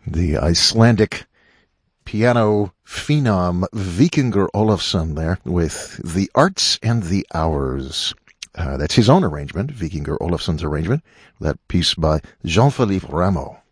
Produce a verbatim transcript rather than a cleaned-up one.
The Icelandic piano phenom Vikingur Olafsson there with The Arts and the Hours. Uh, that's his own arrangement, Vikingur Olafsson's arrangement, that piece by Jean-Philippe Rameau.